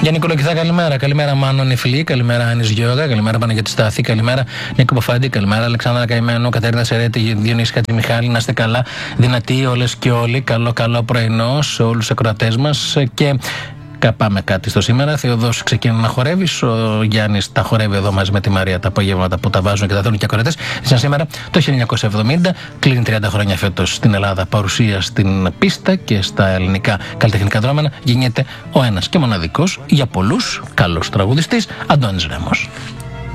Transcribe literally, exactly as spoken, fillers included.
Γιάννη Κολοκυθά, καλημέρα. Καλημέρα, Μάνο Νιφλή. Καλημέρα, Άννης Γιώργα. Καλημέρα, Παναγιώτη Στάθη. Καλημέρα, Νίκο Παφάντη. Καλημέρα, Αλεξάνδρα Καημένο. Κατερίνα Σερέτη. Διονύση Χατζημιχάλη. Να είστε καλά, δυνατοί όλες και όλοι. Καλό, καλό πρωινό σε όλους τους ακροατές μας. Και πάμε κάτι στο σήμερα. Θεοδός ξεκίνησε να χορεύει. Ο Γιάννης τα χορεύει εδώ μαζί με τη Μαρία τα απογεύματα που τα βάζουν και τα θέλουν και ακροατές. Σαν σήμερα το χίλια εννιακόσια εβδομήντα, κλείνει τριάντα χρόνια φέτος στην Ελλάδα παρουσία στην πίστα και στα ελληνικά καλλιτεχνικά δρόμενα. Γεννιέται ο ένας και μοναδικός για πολλούς καλός τραγουδιστής, Αντώνης Ρέμος.